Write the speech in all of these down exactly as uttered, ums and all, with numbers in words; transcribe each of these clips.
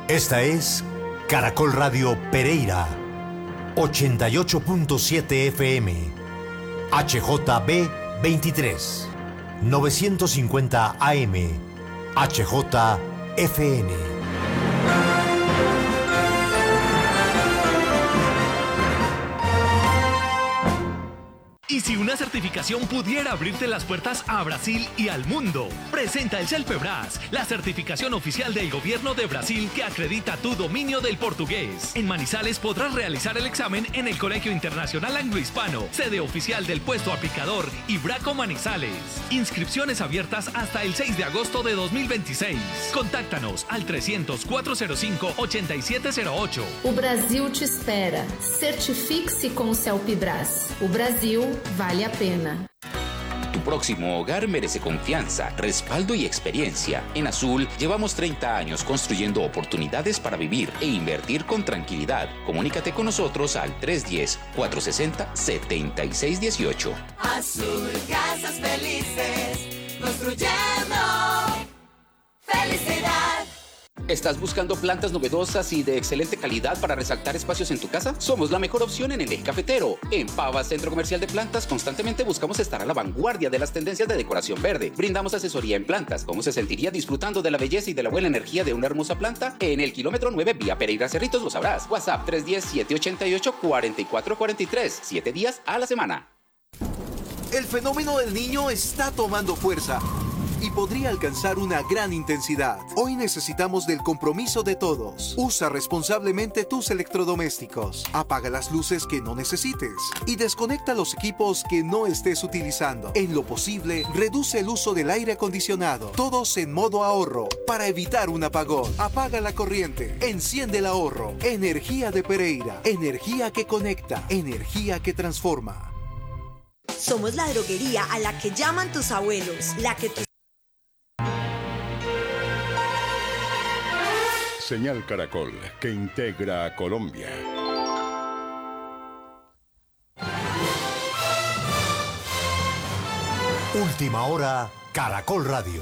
Esta es Caracol Radio Pereira, ochenta y ocho punto siete F M, H J B veintitrés, novecientos cincuenta A M, H J F N. Y si una certificación pudiera abrirte las puertas a Brasil y al mundo, presenta el CELPEBRAS, la certificación oficial del gobierno de Brasil que acredita tu dominio del portugués. En Manizales podrás realizar el examen en el Colegio Internacional Anglo-Hispano, sede oficial del puesto aplicador Ibraco Manizales. Inscripciones abiertas hasta el seis de agosto de dos mil veintiséis. Contáctanos al trescientos, cuatrocientos cinco, ochenta y siete cero ocho. O Brasil te espera. Certifique-se com o CELPEBRAS. O Brasil vale a pena. Tu próximo hogar merece confianza, respaldo y experiencia. En Azul llevamos treinta años construyendo oportunidades para vivir e invertir con tranquilidad. Comunícate con nosotros al tres uno cero, cuatro seis cero, siete seis uno ocho. Azul, casas felices, construyendo felicidad. ¿Estás buscando plantas novedosas y de excelente calidad para resaltar espacios en tu casa? Somos la mejor opción en el eje cafetero. En Pava, Centro Comercial de Plantas, constantemente buscamos estar a la vanguardia de las tendencias de decoración verde. Brindamos asesoría en plantas. ¿Cómo se sentiría disfrutando de la belleza y de la buena energía de una hermosa planta? En el kilómetro nueve, vía Pereira Cerritos, lo sabrás. WhatsApp tres uno cero, siete ocho ocho, cuatro cuatro cuatro tres. Siete días a la semana. El fenómeno del Niño está tomando fuerza y podría alcanzar una gran intensidad. Hoy necesitamos del compromiso de todos. Usa responsablemente tus electrodomésticos. Apaga las luces que no necesites y desconecta los equipos que no estés utilizando. En lo posible, reduce el uso del aire acondicionado. Todos en modo ahorro para evitar un apagón. Apaga la corriente. Enciende el ahorro. Energía de Pereira. Energía que conecta. Energía que transforma. Somos la droguería a la que llaman tus abuelos, la que tus... Señal Caracol, que integra a Colombia. Última hora, Caracol Radio.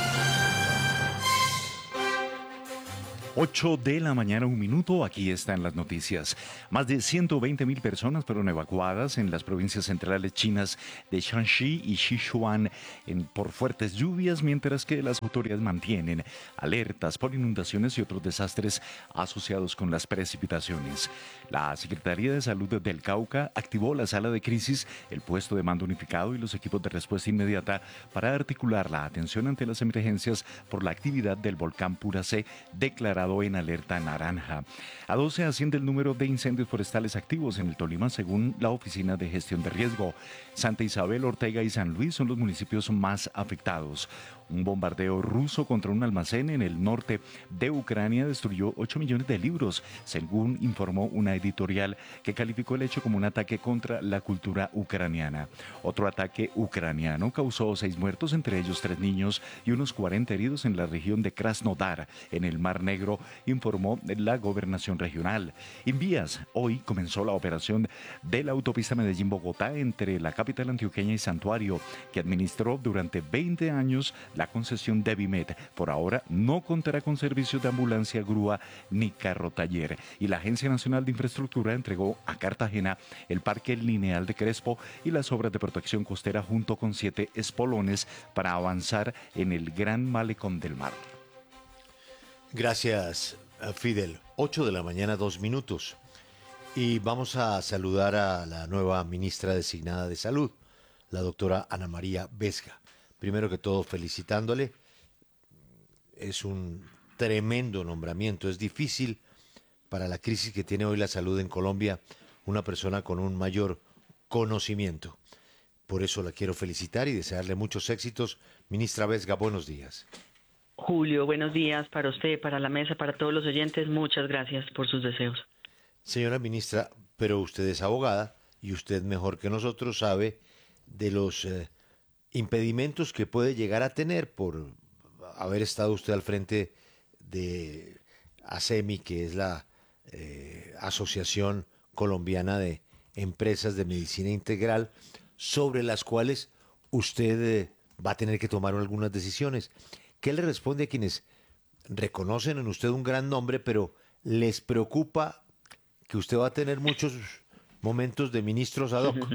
ocho de la mañana, un minuto, aquí están las noticias. Más de ciento veinte mil personas fueron evacuadas en las provincias centrales chinas de Shanxi y Sichuan en, por fuertes lluvias, mientras que las autoridades mantienen alertas por inundaciones y otros desastres asociados con las precipitaciones. La Secretaría de Salud del Cauca activó la sala de crisis, el puesto de mando unificado y los equipos de respuesta inmediata para articular la atención ante las emergencias por la actividad del volcán Puracé, declarado en alerta naranja. A doce asciende el número de incendios forestales activos en el Tolima, según la Oficina de Gestión de Riesgo. Santa Isabel, Ortega y San Luis son los municipios más afectados. Un bombardeo ruso contra un almacén en el norte de Ucrania destruyó ocho millones de libros, según informó una editorial que calificó el hecho como un ataque contra la cultura ucraniana. Otro ataque ucraniano causó seis muertos, entre ellos tres niños, y unos cuarenta heridos en la región de Krasnodar, en el Mar Negro, informó la gobernación regional. En vías, hoy comenzó la operación de la autopista Medellín-Bogotá entre la capital antioqueña y Santuario, que administró durante veinte años la concesión de Vimet. Por ahora no contará con servicios de ambulancia, grúa ni carro taller. Y la Agencia Nacional de Infraestructura entregó a Cartagena el Parque Lineal de Crespo y las obras de protección costera junto con siete espolones para avanzar en el Gran Malecón del Mar. Gracias, Fidel. ocho de la mañana, dos minutos. Y vamos a saludar a la nueva ministra designada de Salud, la doctora Ana María Vesga. Primero que todo, felicitándole. Es un tremendo nombramiento. Es difícil para la crisis que tiene hoy la salud en Colombia una persona con un mayor conocimiento. Por eso la quiero felicitar y desearle muchos éxitos. Ministra Vesga, buenos días. Julio, buenos días para usted, para la mesa, para todos los oyentes. Muchas gracias por sus deseos. Señora ministra, pero usted es abogada y usted mejor que nosotros sabe de los eh, impedimentos que puede llegar a tener por haber estado usted al frente de ASEMI, que es la eh, Asociación Colombiana de Empresas de Medicina Integral, sobre las cuales usted eh, va a tener que tomar algunas decisiones. ¿Qué le responde a quienes reconocen en usted un gran nombre, pero ¿les preocupa que usted va a tener muchos momentos de ministros ad hoc?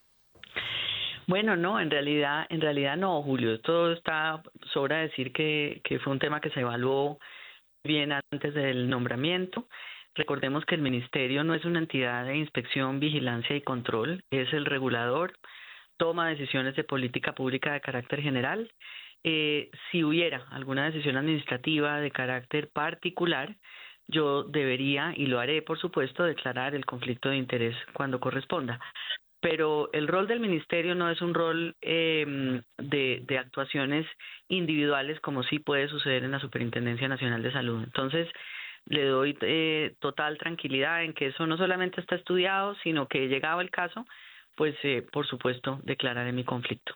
Bueno, no, en realidad, en realidad no, Julio. Todo está, sobra decir que, que fue un tema que se evaluó bien antes del nombramiento. Recordemos que el ministerio no es una entidad de inspección, vigilancia y control, es el regulador, toma decisiones de política pública de carácter general. Eh, si hubiera alguna decisión administrativa de carácter particular, yo debería, y lo haré por supuesto, declarar el conflicto de interés cuando corresponda. Pero el rol del ministerio no es un rol eh, de, de actuaciones individuales como sí puede suceder en la Superintendencia Nacional de Salud. Entonces, le doy eh, total tranquilidad en que eso no solamente está estudiado, sino que llegado el caso, pues eh, por supuesto declararé mi conflicto.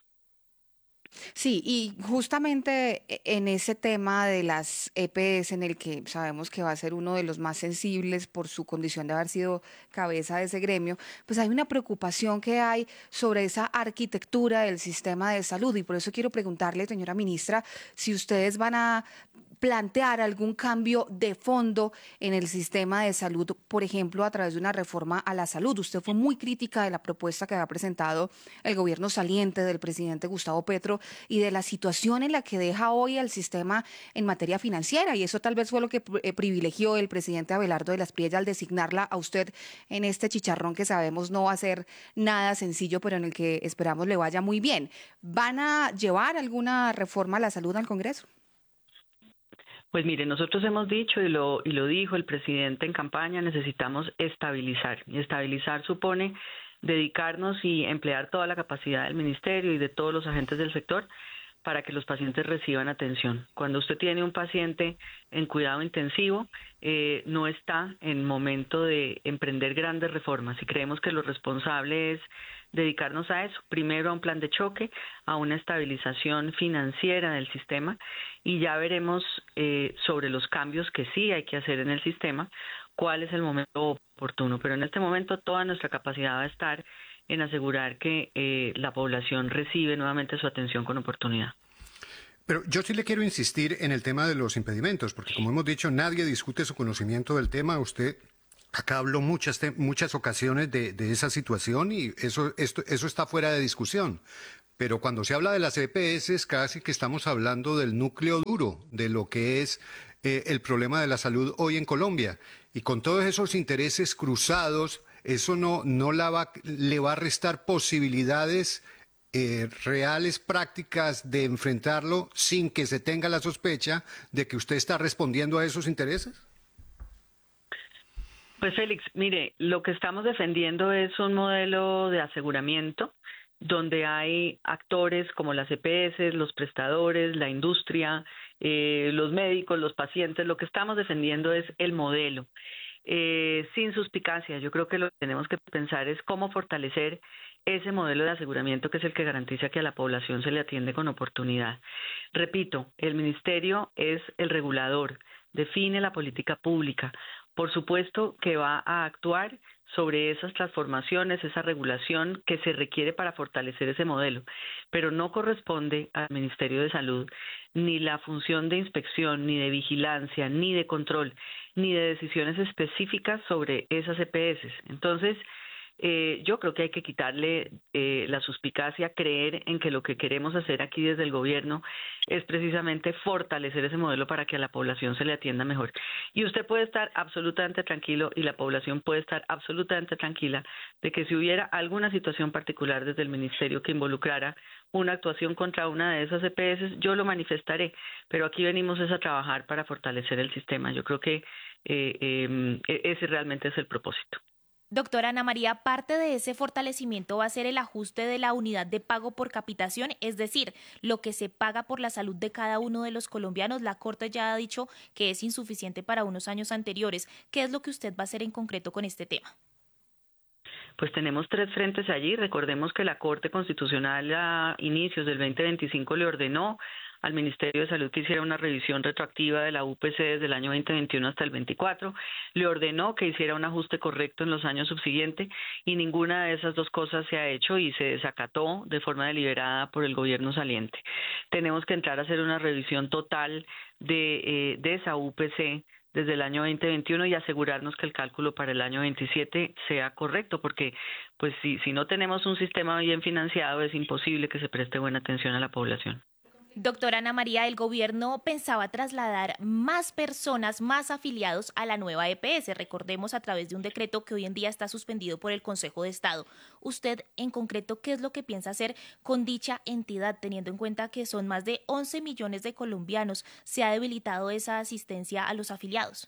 Sí, y justamente en ese tema de las E P S, en el que sabemos que va a ser uno de los más sensibles por su condición de haber sido cabeza de ese gremio, pues hay una preocupación que hay sobre esa arquitectura del sistema de salud, y por eso quiero preguntarle, señora ministra, si ustedes van a plantear algún cambio de fondo en el sistema de salud, por ejemplo, a través de una reforma a la salud. Usted fue muy crítica de la propuesta que había presentado el gobierno saliente del presidente Gustavo Petro y de la situación en la que deja hoy al sistema en materia financiera, y eso tal vez fue lo que privilegió el presidente Abelardo de las Priella al designarla a usted en este chicharrón que sabemos no va a ser nada sencillo, pero en el que esperamos le vaya muy bien. ¿Van a llevar alguna reforma a la salud al Congreso? Pues mire, nosotros hemos dicho y lo, y lo dijo el presidente en campaña, necesitamos estabilizar. Y estabilizar supone dedicarnos y emplear toda la capacidad del ministerio y de todos los agentes del sector para que los pacientes reciban atención. Cuando usted tiene un paciente en cuidado intensivo, eh, no está en momento de emprender grandes reformas, y creemos que lo responsable es dedicarnos a eso, primero a un plan de choque, a una estabilización financiera del sistema, y ya veremos eh, sobre los cambios que sí hay que hacer en el sistema, cuál es el momento oportuno. Pero en este momento toda nuestra capacidad va a estar en asegurar que eh, la población recibe nuevamente su atención con oportunidad. Pero yo sí le quiero insistir en el tema de los impedimentos, porque como hemos dicho, nadie discute su conocimiento del tema. Usted acá habló muchas muchas ocasiones de, de esa situación y eso, esto, eso está fuera de discusión. Pero cuando se habla de las E P S, casi que estamos hablando del núcleo duro de lo que es eh, el problema de la salud hoy en Colombia. Y con todos esos intereses cruzados, eso no, no la va, le va a restar posibilidades eh, reales, prácticas de enfrentarlo sin que se tenga la sospecha de que usted está respondiendo a esos intereses. Pues Félix, mire, lo que estamos defendiendo es un modelo de aseguramiento donde hay actores como las E P S, los prestadores, la industria, eh, los médicos, los pacientes. Lo que estamos defendiendo es el modelo, eh, sin suspicacia. Yo creo que lo que tenemos que pensar es cómo fortalecer ese modelo de aseguramiento que es el que garantiza que a la población se le atiende con oportunidad. Repito, el ministerio es el regulador, define la política pública. Por supuesto que va a actuar sobre esas transformaciones, esa regulación que se requiere para fortalecer ese modelo, pero no corresponde al Ministerio de Salud ni la función de inspección, ni de vigilancia, ni de control, ni de decisiones específicas sobre esas E P S. Entonces, Eh, yo creo que hay que quitarle eh, la suspicacia, creer en que lo que queremos hacer aquí desde el gobierno es precisamente fortalecer ese modelo para que a la población se le atienda mejor. Y usted puede estar absolutamente tranquilo y la población puede estar absolutamente tranquila de que si hubiera alguna situación particular desde el ministerio que involucrara una actuación contra una de esas E P S, yo lo manifestaré, pero aquí venimos es a trabajar para fortalecer el sistema. Yo creo que eh, eh, ese realmente es el propósito. Doctora Ana María, parte de ese fortalecimiento va a ser el ajuste de la unidad de pago por capitación, es decir, lo que se paga por la salud de cada uno de los colombianos. La Corte ya ha dicho que es insuficiente para unos años anteriores. ¿Qué es lo que usted va a hacer en concreto con este tema? Pues tenemos tres frentes allí. Recordemos que la Corte Constitucional a inicios del veinte veinticinco le ordenó al Ministerio de Salud que hiciera una revisión retroactiva de la U P C desde el año veinte veintiuno hasta el veinticuatro, le ordenó que hiciera un ajuste correcto en los años subsiguientes y ninguna de esas dos cosas se ha hecho y se desacató de forma deliberada por el gobierno saliente. Tenemos que entrar a hacer una revisión total de, eh, de esa U P C desde el año veinte veintiuno y asegurarnos que el cálculo para el año veintisiete sea correcto, porque pues si, si no tenemos un sistema bien financiado es imposible que se preste buena atención a la población. Doctora Ana María, el gobierno pensaba trasladar más personas, más afiliados a la nueva E P S, recordemos a través de un decreto que hoy en día está suspendido por el Consejo de Estado. Usted, en concreto, ¿qué es lo que piensa hacer con dicha entidad, teniendo en cuenta que son más de once millones de colombianos? ¿Se ha debilitado esa asistencia a los afiliados?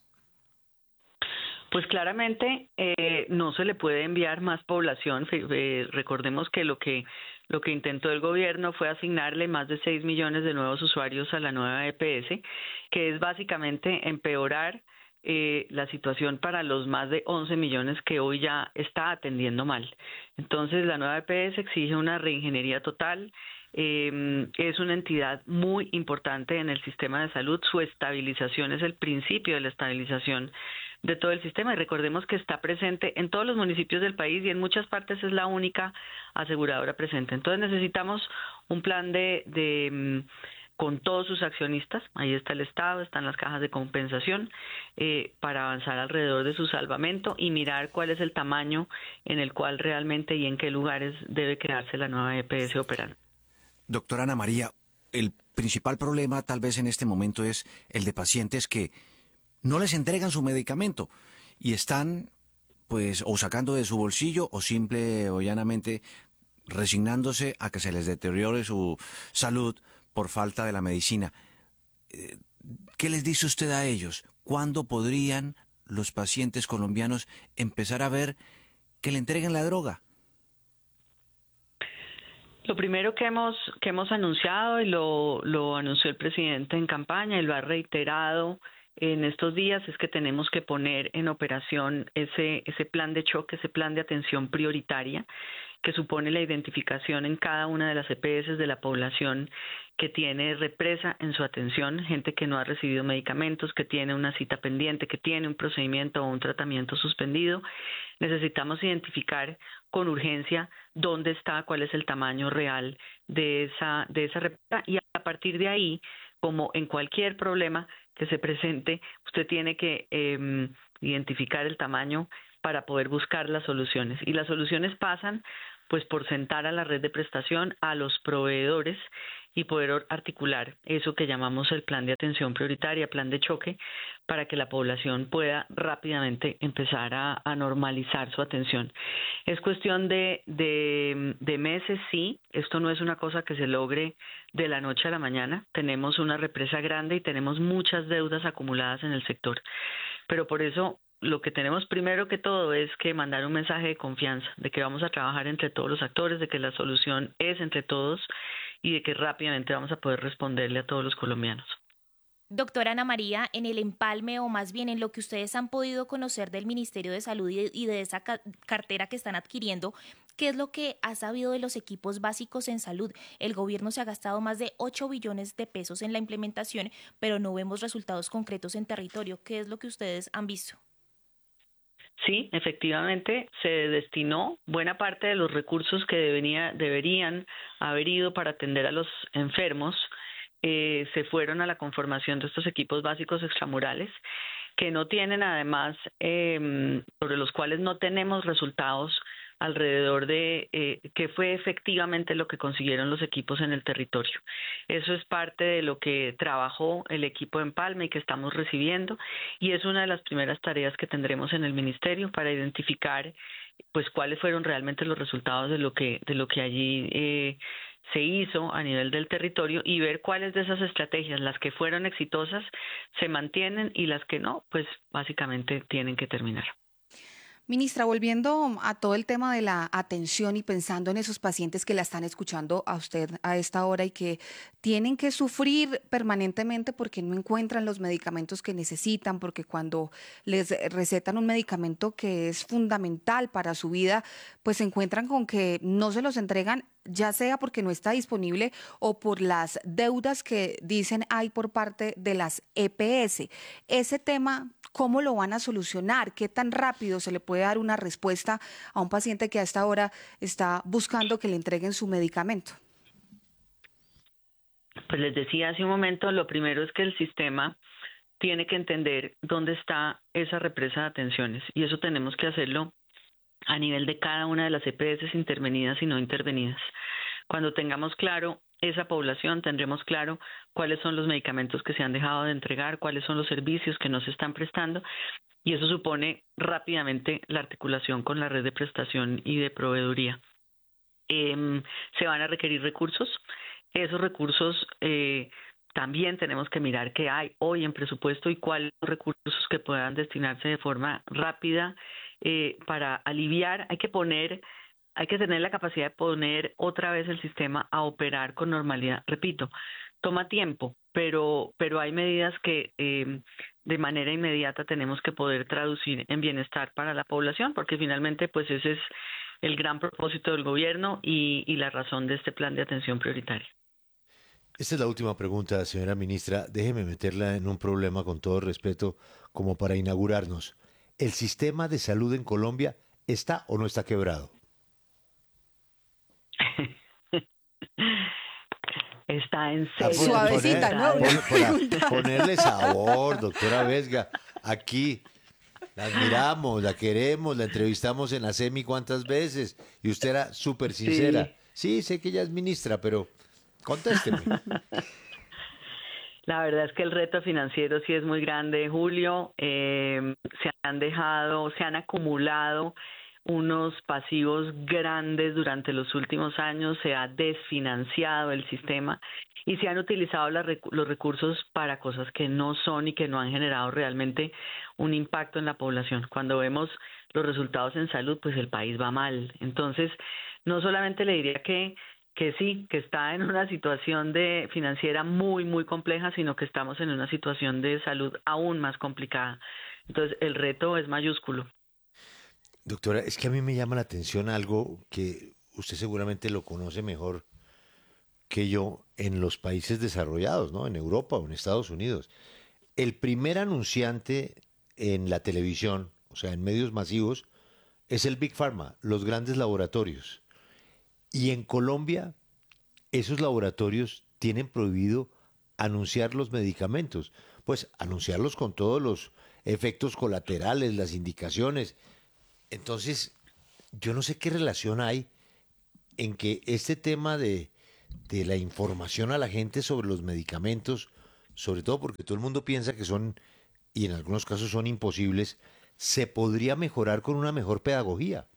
Pues claramente eh, no se le puede enviar más población. Eh, recordemos que lo que lo que intentó el gobierno fue asignarle más de seis millones de nuevos usuarios a la nueva E P S, que es básicamente empeorar eh, la situación para los más de once millones que hoy ya está atendiendo mal. Entonces, la nueva E P S exige una reingeniería total. Eh, es una entidad muy importante en el sistema de salud. Su estabilización es el principio de la estabilización de todo el sistema y recordemos que está presente en todos los municipios del país y en muchas partes es la única aseguradora presente. Entonces necesitamos un plan de, de con todos sus accionistas, ahí está el Estado, están las cajas de compensación, eh, para avanzar alrededor de su salvamento y mirar cuál es el tamaño en el cual realmente y en qué lugares debe crearse la nueva E P S operando. Doctora Ana María, el principal problema tal vez en este momento es el de pacientes que no les entregan su medicamento y están pues o sacando de su bolsillo o simple o llanamente resignándose a que se les deteriore su salud por falta de la medicina. ¿Qué les dice usted a ellos? ¿Cuándo podrían los pacientes colombianos empezar a ver que le entreguen la droga? Lo primero que hemos que hemos anunciado y lo, lo anunció el presidente en campaña y lo ha reiterado en estos días es que tenemos que poner en operación ese ese plan de choque, ese plan de atención prioritaria que supone la identificación en cada una de las E P S de la población que tiene represa en su atención, gente que no ha recibido medicamentos, que tiene una cita pendiente, que tiene un procedimiento o un tratamiento suspendido. Necesitamos identificar con urgencia dónde está, cuál es el tamaño real de esa de esa represa y a partir de ahí, como en cualquier problema que se presente, usted tiene que eh, identificar el tamaño para poder buscar las soluciones. Y las soluciones pasan pues por sentar a la red de prestación, a los proveedores y poder articular eso que llamamos el plan de atención prioritaria, plan de choque, para que la población pueda rápidamente empezar a, a normalizar su atención. Es cuestión de, de, de meses, sí, esto no es una cosa que se logre de la noche a la mañana, tenemos una represa grande y tenemos muchas deudas acumuladas en el sector, pero por eso lo que tenemos primero que todo es que mandar un mensaje de confianza, de que vamos a trabajar entre todos los actores, de que la solución es entre todos y de que rápidamente vamos a poder responderle a todos los colombianos. Doctora Ana María, en el empalme o más bien en lo que ustedes han podido conocer del Ministerio de Salud y de esa ca- cartera que están adquiriendo, ¿qué es lo que ha sabido de los equipos básicos en salud? El gobierno se ha gastado más de ocho billones de pesos en la implementación, pero no vemos resultados concretos en territorio. ¿Qué es lo que ustedes han visto? Sí, efectivamente, se destinó buena parte de los recursos que debería, deberían haber ido para atender a los enfermos, eh, se fueron a la conformación de estos equipos básicos extramurales, que no tienen además, eh, sobre los cuales no tenemos resultados alrededor de eh, qué fue efectivamente lo que consiguieron los equipos en el territorio. Eso es parte de lo que trabajó el equipo de Empalme y que estamos recibiendo, y es una de las primeras tareas que tendremos en el ministerio para identificar pues cuáles fueron realmente los resultados de lo que de lo que allí eh, se hizo a nivel del territorio y ver cuáles de esas estrategias, las que fueron exitosas, se mantienen y las que no, pues básicamente tienen que terminar. Ministra, volviendo a todo el tema de la atención y pensando en esos pacientes que la están escuchando a usted a esta hora y que tienen que sufrir permanentemente porque no encuentran los medicamentos que necesitan, porque cuando les recetan un medicamento que es fundamental para su vida, pues se encuentran con que no se los entregan ya sea porque no está disponible o por las deudas que dicen hay por parte de las E P S. Ese tema, ¿cómo lo van a solucionar? ¿Qué tan rápido se le puede dar una respuesta a un paciente que hasta ahora está buscando que le entreguen su medicamento? Pues les decía hace un momento, lo primero es que el sistema tiene que entender dónde está esa represa de atenciones, y eso tenemos que hacerlo a nivel de cada una de las E P S intervenidas y no intervenidas. Cuando tengamos claro esa población, tendremos claro cuáles son los medicamentos que se han dejado de entregar, cuáles son los servicios que no se están prestando, y eso supone rápidamente la articulación con la red de prestación y de proveeduría. Eh, se van a requerir recursos. Esos recursos eh, también tenemos que mirar qué hay hoy en presupuesto y cuáles son los recursos que puedan destinarse de forma rápida eh, para aliviar. Hay que poner, hay que tener la capacidad de poner otra vez el sistema a operar con normalidad. Repito, toma tiempo, pero, pero hay medidas que eh, de manera inmediata tenemos que poder traducir en bienestar para la población, porque finalmente pues ese es el gran propósito del gobierno y, y la razón de este plan de atención prioritaria. Esta es la última pregunta, señora ministra. Déjeme meterla en un problema con todo respeto, como para inaugurarnos. ¿El sistema de salud en Colombia está o no está quebrado? Está en serio. Suavecita, ¿no? Poner, poner, ponerle sabor, doctora Vesga. Aquí la admiramos, la queremos, la entrevistamos en la SEMI cuántas veces y usted era súper sincera. Sí. sí, sé que ella es ministra, pero contésteme. La verdad es que el reto financiero sí es muy grande, Julio. Eh, se han dejado, se han acumulado unos pasivos grandes durante los últimos años, se ha desfinanciado el sistema y se han utilizado la, los recursos para cosas que no son y que no han generado realmente un impacto en la población. Cuando vemos los resultados en salud, pues el país va mal. Entonces, no solamente le diría que que sí, que está en una situación de financiera muy, muy compleja, sino que estamos en una situación de salud aún más complicada. Entonces, el reto es mayúsculo. Doctora, es que a mí me llama la atención algo que usted seguramente lo conoce mejor que yo en los países desarrollados, ¿no? En Europa o en Estados Unidos. El primer anunciante en la televisión, o sea, en medios masivos, es el Big Pharma, los grandes laboratorios. Y en Colombia, esos laboratorios tienen prohibido anunciar los medicamentos, pues anunciarlos con todos los efectos colaterales, las indicaciones. Entonces, yo no sé qué relación hay en que este tema de, de la información a la gente sobre los medicamentos, sobre todo porque todo el mundo piensa que son, y en algunos casos son imposibles, se podría mejorar con una mejor pedagogía.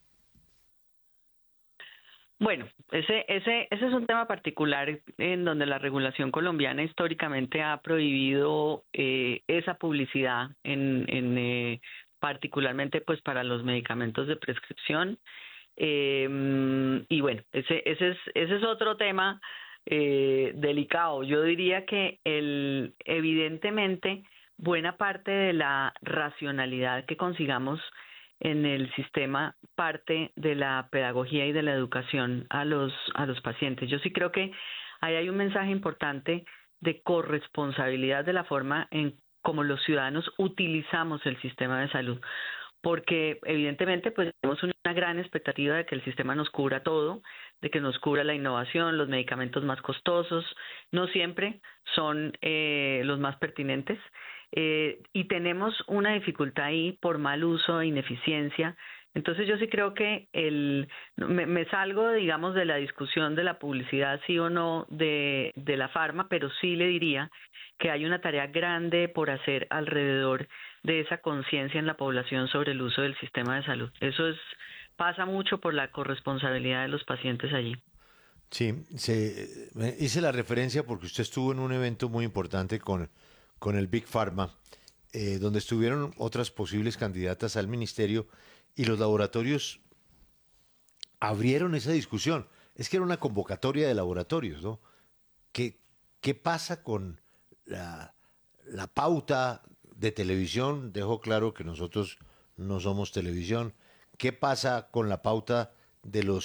Bueno, ese, ese, ese es un tema particular en donde la regulación colombiana históricamente ha prohibido eh, esa publicidad, en, en eh, particularmente pues para los medicamentos de prescripción. Eh, y bueno, ese, ese, es, ese es otro tema eh, delicado. Yo diría que el, evidentemente buena parte de la racionalidad que consigamos en el sistema parte de la pedagogía y de la educación a los a los pacientes. Yo sí creo que ahí hay un mensaje importante de corresponsabilidad de la forma en cómo los ciudadanos utilizamos el sistema de salud, porque evidentemente pues tenemos una gran expectativa de que el sistema nos cubra todo, de que nos cubra la innovación, los medicamentos más costosos, no siempre son eh, los más pertinentes. Eh, y tenemos una dificultad ahí por mal uso e ineficiencia. Entonces yo sí creo que el me, me salgo, digamos, de la discusión de la publicidad sí o no de, de la farma, pero sí le diría que hay una tarea grande por hacer alrededor de esa conciencia en la población sobre el uso del sistema de salud. Eso es pasa mucho por la corresponsabilidad de los pacientes allí. Sí, se, hice la referencia porque usted estuvo en un evento muy importante con con el Big Pharma, eh, donde estuvieron otras posibles candidatas al ministerio y los laboratorios abrieron esa discusión. Es que era una convocatoria de laboratorios, ¿no? ¿Qué, qué pasa con la, la pauta de televisión? Dejo claro que nosotros no somos televisión. ¿Qué pasa con la pauta de los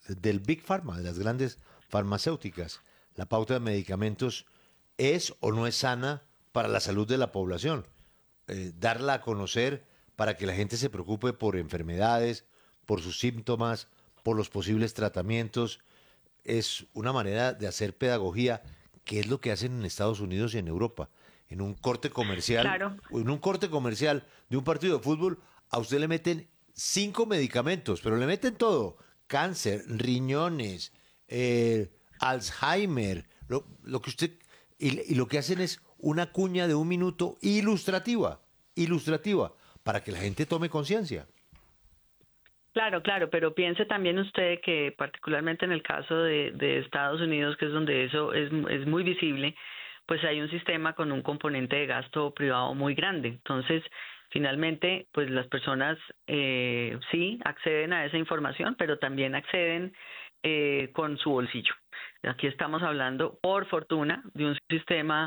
del Big Pharma, de las grandes farmacéuticas. La pauta de medicamentos es o no es sana para la salud de la población. Eh, darla a conocer para que la gente se preocupe por enfermedades, por sus síntomas, por los posibles tratamientos, es una manera de hacer pedagogía, que es lo que hacen en Estados Unidos y en Europa. En un corte comercial, Claro. en un corte comercial de un partido de fútbol, a usted le meten cinco medicamentos, pero le meten todo: cáncer, riñones, eh, Alzheimer, lo, lo que usted y, y lo que hacen es una cuña de un minuto ilustrativa, ilustrativa, para que la gente tome conciencia. Claro, claro, pero piense también usted que particularmente en el caso de, de Estados Unidos, que es donde eso es, es muy visible, pues hay un sistema con un componente de gasto privado muy grande. Entonces, finalmente, pues las personas eh, sí acceden a esa información, pero también acceden eh, con su bolsillo. Aquí estamos hablando, por fortuna, de un sistema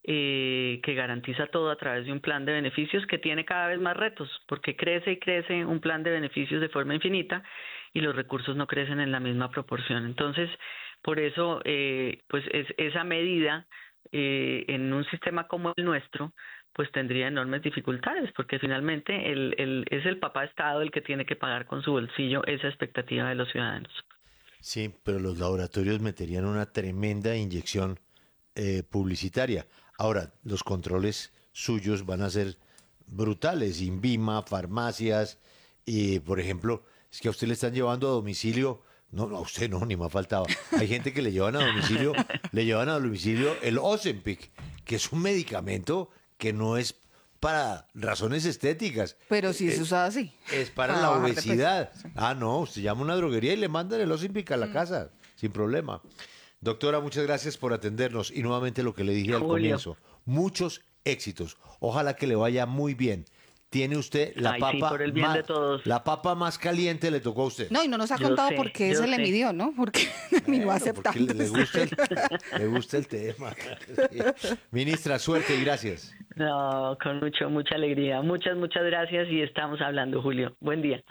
eh, que garantiza todo a través de un plan de beneficios que tiene cada vez más retos, porque crece y crece un plan de beneficios de forma infinita y los recursos no crecen en la misma proporción. Entonces, por eso, eh, pues es, esa medida eh, en un sistema como el nuestro, pues tendría enormes dificultades, porque finalmente el, el, es el papá Estado el que tiene que pagar con su bolsillo esa expectativa de los ciudadanos. Sí, pero los laboratorios meterían una tremenda inyección eh, publicitaria. Ahora, los controles suyos van a ser brutales. Invíma, farmacias, y por ejemplo, es que a usted le están llevando a domicilio, no, no, a usted no, ni me faltaba. Hay gente que le llevan a domicilio, le llevan a domicilio el Ozempic, que es un medicamento que no es para razones estéticas. Pero sí es, se usa así. Es para, para la bajar de obesidad. peso, sí. Ah, no, usted llama a una droguería y le mandan el Ozempic a la Mm. casa, sin problema. Doctora, muchas gracias por atendernos y nuevamente lo que le dije al Julio. comienzo, muchos éxitos. Ojalá que le vaya muy bien. Tiene usted la Ay, sí, papa por el bien más, de todos. la papa más caliente le tocó a usted. No, y no nos ha Yo contado sé, por qué yo se le sé. midió, ¿no? Porque terminó Bueno, aceptando. porque le, le gusta el, le gusta el tema. Sí. Ministra, suerte y gracias. No, con mucho, mucha alegría. Muchas, muchas gracias y estamos hablando, Julio. Buen día.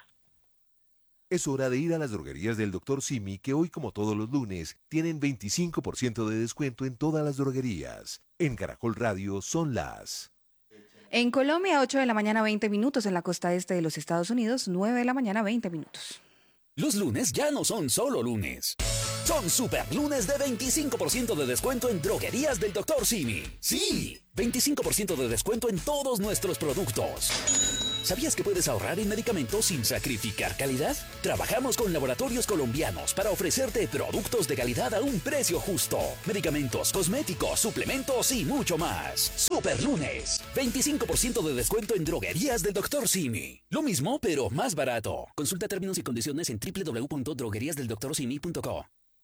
Es hora de ir a las droguerías del doctor Simi, que hoy, como todos los lunes, tienen veinticinco por ciento de descuento en todas las droguerías. En Caracol Radio son las... En Colombia, ocho de la mañana, veinte minutos. En la costa este de los Estados Unidos, nueve de la mañana, veinte minutos. Los lunes ya no son solo lunes. Son super lunes de veinticinco por ciento de descuento en droguerías del doctor Simi. Sí, veinticinco por ciento de descuento en todos nuestros productos. ¿Sabías que puedes ahorrar en medicamentos sin sacrificar calidad? Trabajamos con laboratorios colombianos para ofrecerte productos de calidad a un precio justo. Medicamentos, cosméticos, suplementos y mucho más. Super lunes, veinticinco por ciento de descuento en droguerías del doctor Simi. Lo mismo, pero más barato. Consulta términos y condiciones en w w w punto droguerías del doctor simi punto co.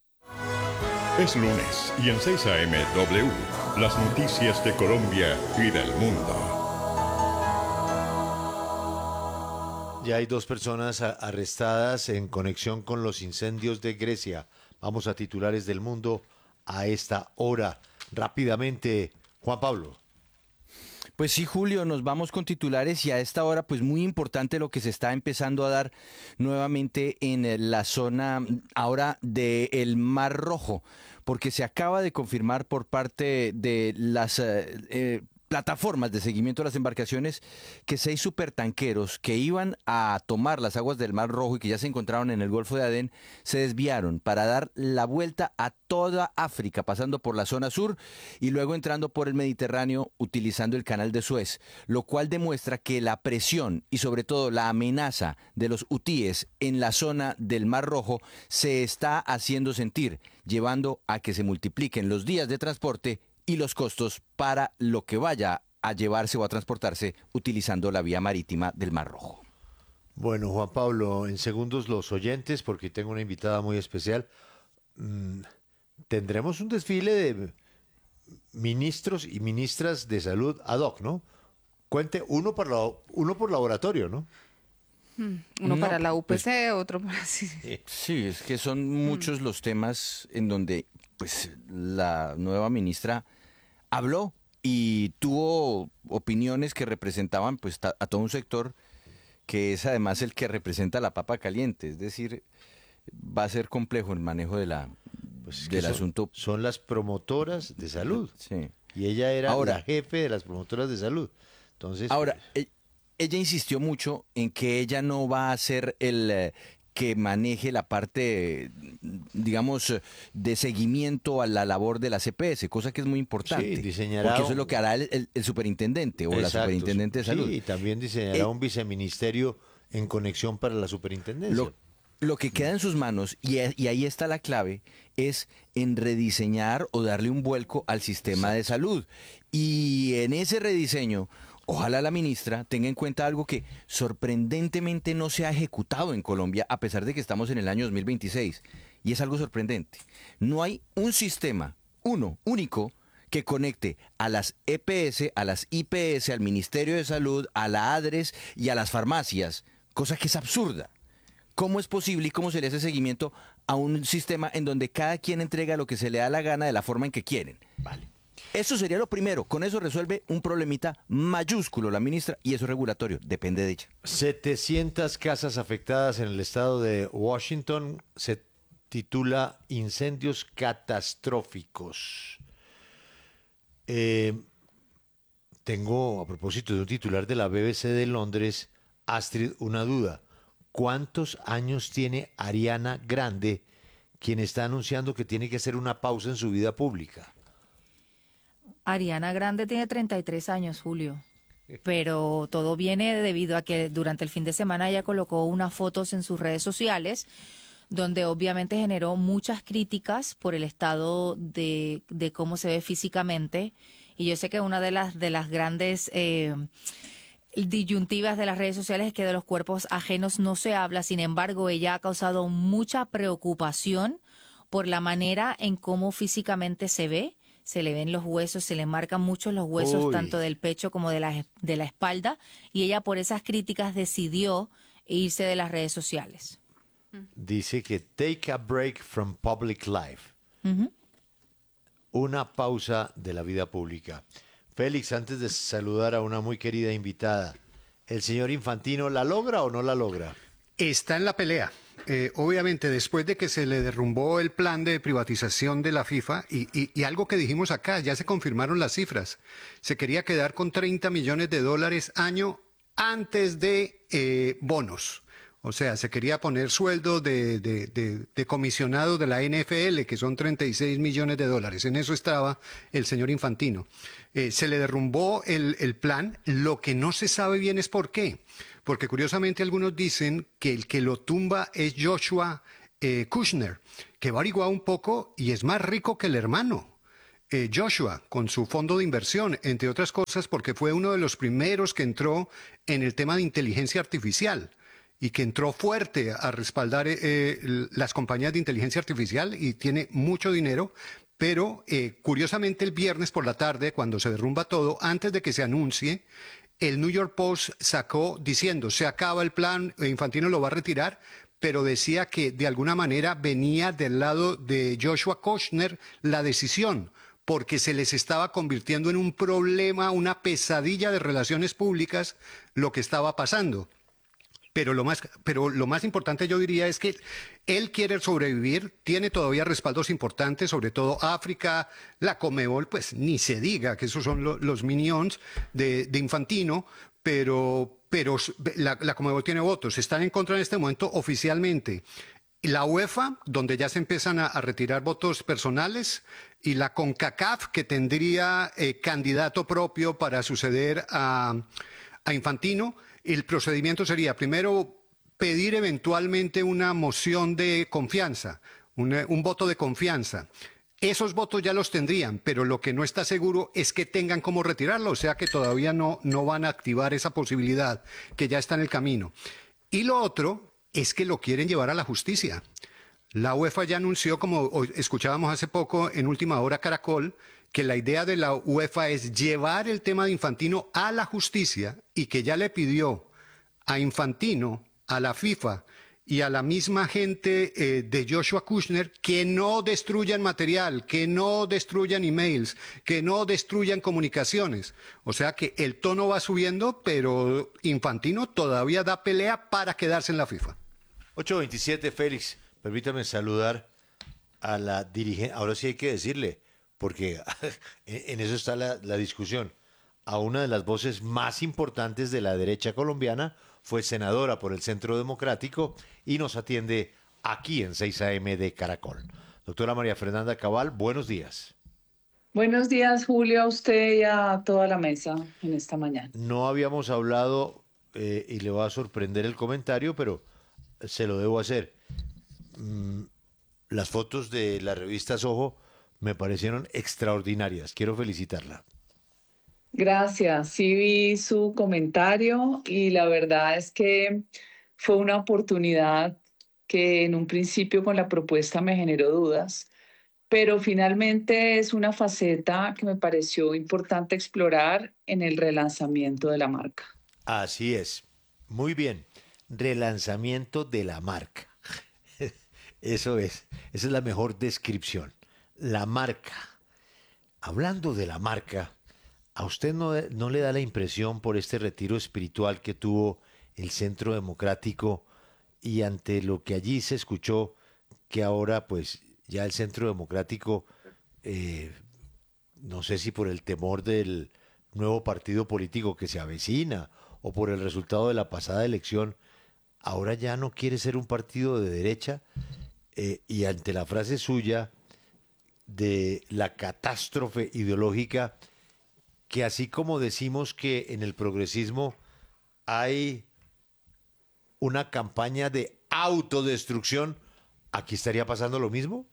Es lunes y en seis a eme W, las noticias de Colombia y del mundo. Ya hay dos personas a- arrestadas en conexión con los incendios de Grecia. Vamos a titulares del mundo a esta hora. Rápidamente, Juan Pablo. Pues sí, Julio, nos vamos con titulares y a esta hora, pues muy importante lo que se está empezando a dar nuevamente en eh, la zona mm, ahora del Mar Rojo, porque se acaba de confirmar por parte de las eh, eh, plataformas de seguimiento de las embarcaciones que seis supertanqueros que iban a tomar las aguas del Mar Rojo y que ya se encontraron en el Golfo de Adén se desviaron para dar la vuelta a toda África, pasando por la zona sur y luego entrando por el Mediterráneo utilizando el canal de Suez, lo cual demuestra que la presión y sobre todo la amenaza de los hutíes en la zona del Mar Rojo se está haciendo sentir, llevando a que se multipliquen los días de transporte y los costos para lo que vaya a llevarse o a transportarse utilizando la vía marítima del Mar Rojo. Bueno, Juan Pablo, en segundos los oyentes, porque tengo una invitada muy especial. Mm, tendremos un desfile de ministros y ministras de salud ad hoc, ¿no? Cuente, uno por, la, uno por laboratorio, ¿no? Hmm, Uno No, para la U P C, pues- otro para... Sí. Sí, es que son muchos los temas en donde pues la nueva ministra habló y tuvo opiniones que representaban pues ta- a todo un sector que es además el que representa la papa caliente, es decir, va a ser complejo el manejo de la, pues del son, asunto. Son las promotoras de salud. Sí. Y ella era Ahora, la jefe de las promotoras de salud. Entonces, ahora, pues, ella insistió mucho en que ella no va a ser el eh, que maneje la parte, digamos, de seguimiento a la labor de la C P S, cosa que es muy importante. Sí, diseñará porque eso es un- lo que hará el, el- el superintendente o la exacto, superintendente de salud. Sí, y también diseñará Eh, un viceministerio en conexión para la superintendencia. Lo, lo que queda en sus manos, y, e- y ahí está la clave, es en rediseñar o darle un vuelco al sistema de salud. Y en ese rediseño, ojalá la ministra tenga en cuenta algo que sorprendentemente no se ha ejecutado en Colombia, a pesar de que estamos en el año dos mil veintiséis. Y es algo sorprendente. No hay un sistema, uno, único, que conecte a las E P S, a las I P S, al Ministerio de Salud, a la ADRES y a las farmacias, cosa que es absurda. ¿Cómo es posible y cómo se le hace seguimiento a un sistema en donde cada quien entrega lo que se le da la gana de la forma en que quieren? Vale. Eso sería lo primero. Con eso resuelve un problemita mayúsculo la ministra y eso es regulatorio. Depende de ella. setecientas casas afectadas en el estado de Washington. Se titula Incendios catastróficos. Eh, tengo, a propósito de un titular de la B B C de Londres, Astrid, una duda. ¿Cuántos años tiene Ariana Grande, quien está anunciando que tiene que hacer una pausa en su vida pública? Ariana Grande tiene treinta y tres años, Julio, pero todo viene debido a que durante el fin de semana ella colocó unas fotos en sus redes sociales donde obviamente generó muchas críticas por el estado de, de cómo se ve físicamente. Y yo sé que una de las, de las grandes eh, disyuntivas de las redes sociales es que de los cuerpos ajenos no se habla. Sin embargo, ella ha causado mucha preocupación por la manera en cómo físicamente se ve. Se le ven los huesos, se le marcan mucho los huesos, Uy. tanto del pecho como de la, de la espalda. Y ella por esas críticas decidió irse de las redes sociales. Dice que take a break from public life. Ujú. Una pausa de la vida pública. Félix, antes de saludar a una muy querida invitada, ¿el señor Infantino la logra o no la logra? Está en la pelea. Eh, obviamente, después de que se le derrumbó el plan de privatización de la FIFA, y, y- y algo que dijimos acá, ya se confirmaron las cifras, se quería quedar con treinta millones de dólares año antes de eh, bonos. O sea, se quería poner sueldo de, de, de, de comisionado de la N F L, que son treinta y seis millones de dólares. En eso estaba el señor Infantino. Eh, se le derrumbó el, el plan. Lo que no se sabe bien es por qué. Porque curiosamente algunos dicen que el que lo tumba es Joshua eh, Kushner, que va averiguado un poco y es más rico que el hermano. Eh, Joshua, con su fondo de inversión, entre otras cosas, porque fue uno de los primeros que entró en el tema de inteligencia artificial y que entró fuerte a respaldar eh, eh, las compañías de inteligencia artificial y tiene mucho dinero. Pero eh, curiosamente el viernes por la tarde, cuando se derrumba todo, antes de que se anuncie, el New York Post sacó diciendo, se acaba el plan, Infantino lo va a retirar, pero decía que de alguna manera venía del lado de Joshua Kushner la decisión, porque se les estaba convirtiendo en un problema, una pesadilla de relaciones públicas, lo que estaba pasando. Pero lo más, pero lo más importante yo diría es que él quiere sobrevivir, tiene todavía respaldos importantes, sobre todo África, la Conmebol, pues ni se diga que esos son lo- los minions de, de Infantino, pero, pero la, la Conmebol tiene votos, están en contra en este momento oficialmente. La UEFA, donde ya se empiezan a, a retirar votos personales, y la CONCACAF, que tendría eh, candidato propio para suceder a, a Infantino. El procedimiento sería, primero, pedir eventualmente una moción de confianza, un, un voto de confianza. Esos votos ya los tendrían, pero lo que no está seguro es que tengan cómo retirarlo, o sea que todavía no, no van a activar esa posibilidad, que ya está en el camino. Y lo otro es que lo quieren llevar a la justicia. La UEFA ya anunció, como hoy escuchábamos hace poco en Última Hora Caracol, que la idea de la UEFA es llevar el tema de Infantino a la justicia y que ya le pidió a Infantino, a la FIFA y a la misma gente eh, de Joshua Kushner que no destruyan material, que no destruyan emails, que no destruyan comunicaciones. O sea que el tono va subiendo, pero Infantino todavía da pelea para quedarse en la FIFA. ocho veintisiete, Félix. permítame saludar a la dirigente, ahora sí hay que decirle, porque en eso está la, la discusión, a una de las voces más importantes de la derecha colombiana, fue senadora por el Centro Democrático y nos atiende aquí en seis A M de Caracol. Doctora María Fernanda Cabal, buenos días. Buenos días, Julio, a usted y a toda la mesa en esta mañana. No habíamos hablado, eh, y le va a sorprender el comentario, pero se lo debo hacer. Mm, las fotos de la revista Soho me parecieron extraordinarias. Quiero felicitarla. Gracias, sí vi su comentario y la verdad es que fue una oportunidad que en un principio con la propuesta me generó dudas, pero finalmente es una faceta que me pareció importante explorar en el relanzamiento de la marca. Así es. Muy bien. Relanzamiento de la marca. Eso es. Esa es la mejor descripción. La marca. Hablando de la marca, ¿a usted no, no le da la impresión por este retiro espiritual que tuvo el Centro Democrático y ante lo que allí se escuchó, que ahora pues ya el Centro Democrático, eh, no sé si por el temor del nuevo partido político que se avecina o por el resultado de la pasada elección, ahora ya no quiere ser un partido de derecha? Eh, y ante la frase suya de la catástrofe ideológica, que así como decimos que en el progresismo hay una campaña de autodestrucción, ¿aquí estaría pasando lo mismo?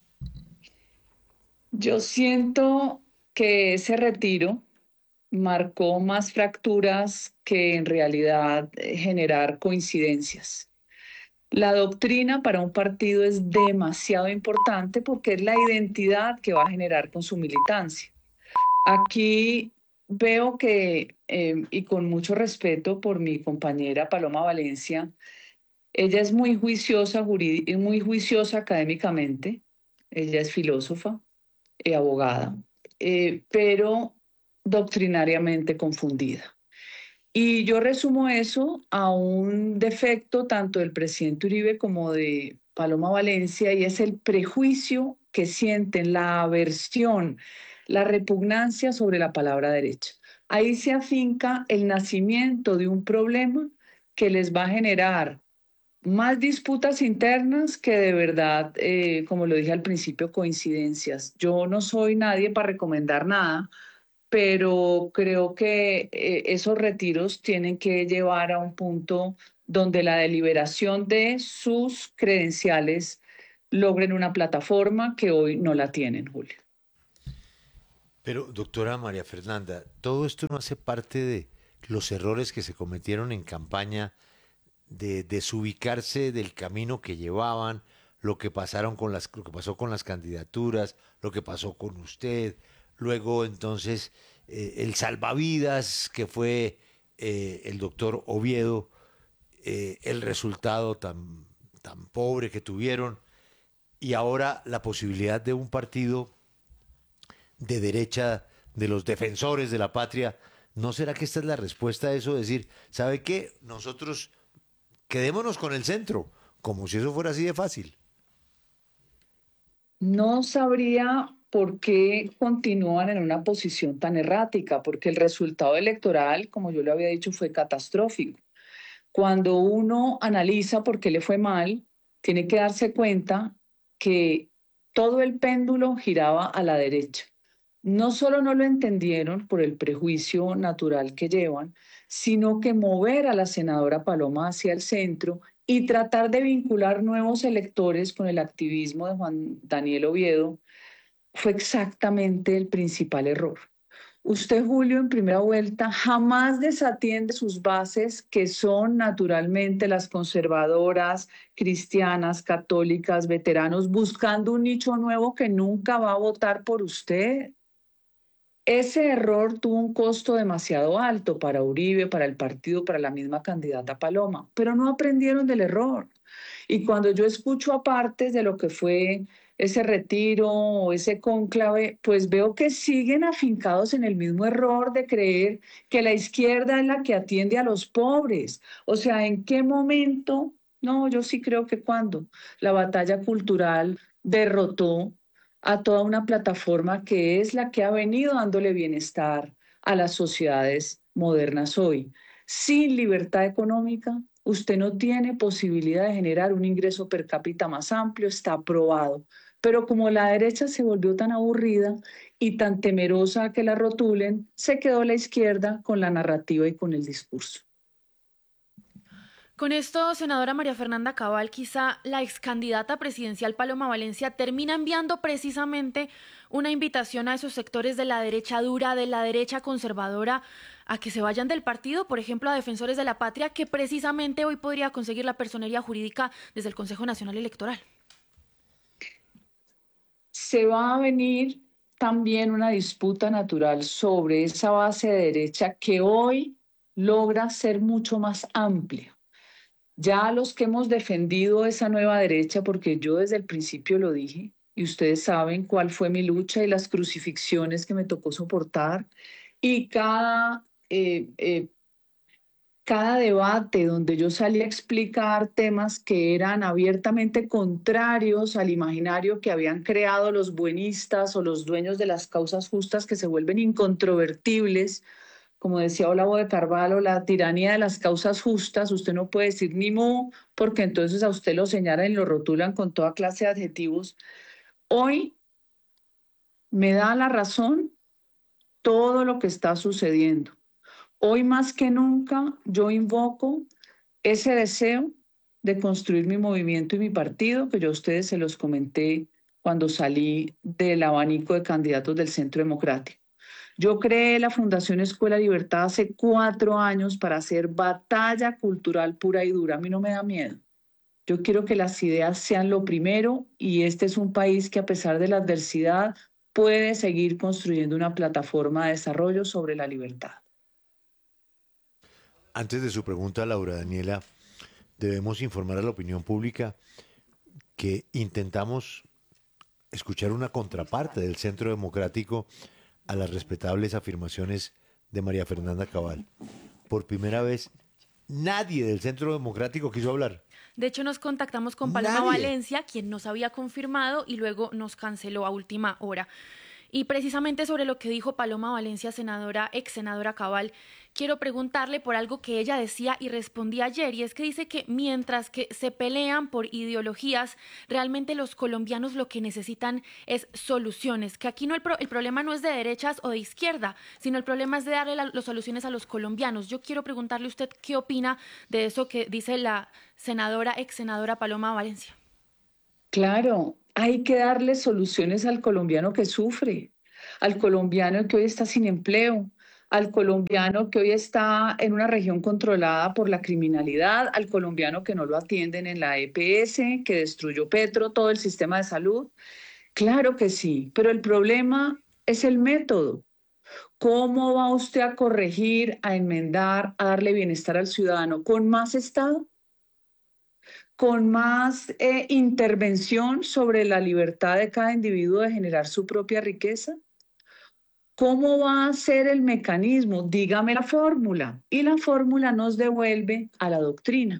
Yo siento que ese retiro marcó más fracturas que en realidad eh, generar coincidencias. La doctrina para un partido es demasiado importante porque es la identidad que va a generar con su militancia. Aquí veo que, eh, y con mucho respeto por mi compañera Paloma Valencia, ella es muy juiciosa, jurídi- muy juiciosa académicamente, ella es filósofa, eh, abogada, eh, pero doctrinariamente confundida. Y yo resumo eso a un defecto tanto del presidente Uribe como de Paloma Valencia, y es el prejuicio que sienten, la aversión, la repugnancia sobre la palabra derecha. Ahí se afinca el nacimiento de un problema que les va a generar más disputas internas que de verdad, eh, como lo dije al principio, coincidencias. Yo no soy nadie para recomendar nada, pero creo que eh, esos retiros tienen que llevar a un punto donde la deliberación de sus credenciales logren una plataforma que hoy no la tienen, Julio. Pero, doctora María Fernanda, ¿todo esto no hace parte de los errores que se cometieron en campaña, de desubicarse del camino que llevaban, lo que pasaron con las, lo que pasó con las candidaturas, lo que pasó con usted, luego entonces eh, el salvavidas que fue eh, el doctor Oviedo, eh, el resultado tan, tan pobre que tuvieron, y ahora la posibilidad de un partido de derecha, de los defensores de la patria? ¿No será que esta es la respuesta a eso? Decir, ¿sabe qué? Nosotros quedémonos con el centro, como si eso fuera así de fácil. No sabría por qué continúan en una posición tan errática, porque el resultado electoral, como yo le había dicho, fue catastrófico. Cuando uno analiza por qué le fue mal, tiene que darse cuenta que todo el péndulo giraba a la derecha. No solo no lo entendieron por el prejuicio natural que llevan, sino que mover a la senadora Paloma hacia el centro y tratar de vincular nuevos electores con el activismo de Juan Daniel Oviedo fue exactamente el principal error. Usted, Julio, en primera vuelta jamás desatiende sus bases, que son naturalmente las conservadoras, cristianas, católicas, veteranos, buscando un nicho nuevo que nunca va a votar por usted. Ese error tuvo un costo demasiado alto para Uribe, para el partido, para la misma candidata Paloma, pero no aprendieron del error. Y cuando yo escucho aparte de lo que fue ese retiro o ese cónclave, pues veo que siguen afincados en el mismo error de creer que la izquierda es la que atiende a los pobres. O sea, ¿en qué momento No, yo sí creo que cuando la batalla cultural derrotó a toda una plataforma que es la que ha venido dándole bienestar a las sociedades modernas hoy. Sin libertad económica, usted no tiene posibilidad de generar un ingreso per cápita más amplio, está probado. Pero como la derecha se volvió tan aburrida y tan temerosa a que la rotulen, se quedó la izquierda con la narrativa y con el discurso. Con esto, senadora María Fernanda Cabal, quizá la excandidata presidencial Paloma Valencia termina enviando precisamente una invitación a esos sectores de la derecha dura, de la derecha conservadora, a que se vayan del partido, por ejemplo, a Defensores de la Patria, que precisamente hoy podría conseguir la personería jurídica desde el Consejo Nacional Electoral. Se va a venir también una disputa natural sobre esa base de derecha que hoy logra ser mucho más amplia. Ya los que hemos defendido esa nueva derecha, porque yo desde el principio lo dije, y ustedes saben cuál fue mi lucha y las crucifixiones que me tocó soportar, y cada, eh, eh, cada debate donde yo salí a explicar temas que eran abiertamente contrarios al imaginario que habían creado los buenistas o los dueños de las causas justas que se vuelven incontrovertibles, como decía Olavo de Carvalho, la tiranía de las causas justas. Usted no puede decir ni mu, porque entonces a usted lo señalan y lo rotulan con toda clase de adjetivos. Hoy me da la razón todo lo que está sucediendo. Hoy más que nunca yo invoco ese deseo de construir mi movimiento y mi partido, que yo a ustedes se los comenté cuando salí del abanico de candidatos del Centro Democrático. Yo creé la Fundación Escuela Libertad hace cuatro años para hacer batalla cultural pura y dura. A mí no me da miedo. Yo quiero que las ideas sean lo primero y este es un país que a pesar de la adversidad puede seguir construyendo una plataforma de desarrollo sobre la libertad. Antes de su pregunta, Laura Daniela, debemos informar a la opinión pública que intentamos escuchar una contraparte del Centro Democrático a las respetables afirmaciones de María Fernanda Cabal. Por primera vez, nadie del Centro Democrático quiso hablar. De hecho, nos contactamos con Paloma Nadie. Valencia, quien nos había confirmado y luego nos canceló a última hora. Y precisamente sobre lo que dijo Paloma Valencia, senadora, ex senadora Cabal, quiero preguntarle por algo que ella decía y respondía ayer, y es que dice que mientras que se pelean por ideologías, realmente los colombianos lo que necesitan es soluciones, que aquí no el, pro, el problema no es de derechas o de izquierda, sino el problema es de darle las soluciones a los colombianos. Yo quiero preguntarle a usted qué opina de eso que dice la senadora, ex senadora Paloma Valencia. Claro, hay que darle soluciones al colombiano que sufre, al colombiano que hoy está sin empleo, al colombiano que hoy está en una región controlada por la criminalidad, al colombiano que no lo atienden en la E P S, que destruyó Petro, todo el sistema de salud. Claro que sí, pero el problema es el método. ¿Cómo va usted a corregir, a enmendar, a darle bienestar al ciudadano? ¿Con más Estado? ¿Con más eh, intervención sobre la libertad de cada individuo de generar su propia riqueza? ¿Cómo va a ser el mecanismo? Dígame la fórmula. Y la fórmula nos devuelve a la doctrina.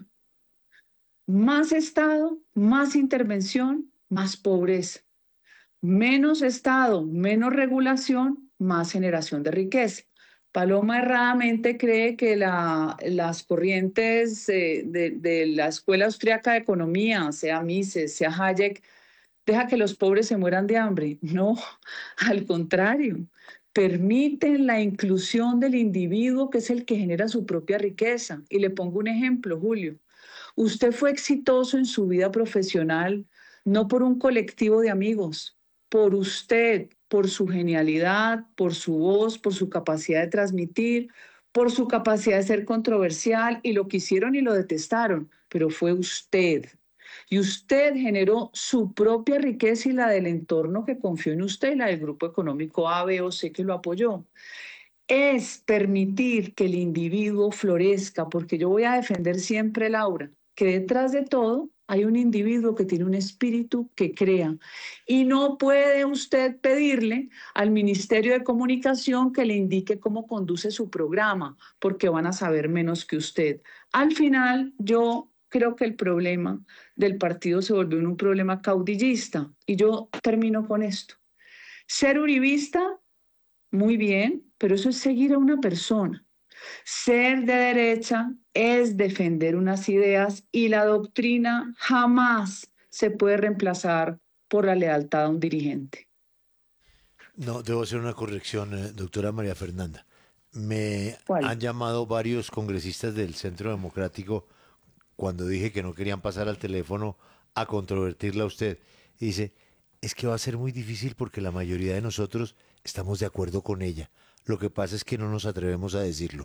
Más Estado, más intervención, más pobreza. Menos Estado, menos regulación, más generación de riqueza. Paloma erradamente cree que la, las corrientes eh, de, de la Escuela Austriaca de Economía, sea Mises, sea Hayek, deja que los pobres se mueran de hambre. No, al contrario, permiten la inclusión del individuo que es el que genera su propia riqueza. Y le pongo un ejemplo, Julio. Usted fue exitoso en su vida profesional no por un colectivo de amigos, por usted, por su genialidad, por su voz, por su capacidad de transmitir, por su capacidad de ser controversial, y lo quisieron y lo detestaron, pero fue usted. Y usted generó su propia riqueza y la del entorno que confió en usted, y la del grupo económico A, B o C que lo apoyó. Es permitir que el individuo florezca, porque yo voy a defender siempre, Laura, que detrás de todo hay un individuo que tiene un espíritu que crea y no puede usted pedirle al Ministerio de Comunicación que le indique cómo conduce su programa, porque van a saber menos que usted. Al final, yo creo que el problema del partido se volvió un problema caudillista. Y yo termino con esto. Ser uribista, muy bien, pero eso es seguir a una persona. Ser de derecha es defender unas ideas y la doctrina jamás se puede reemplazar por la lealtad a un dirigente. No, debo hacer una corrección, eh, doctora María Fernanda. Me ¿Cuál? han llamado varios congresistas del Centro Democrático cuando dije que no querían pasar al teléfono a controvertirla a usted. Y dice, es que va a ser muy difícil porque la mayoría de nosotros estamos de acuerdo con ella. Lo que pasa es que no nos atrevemos a decirlo.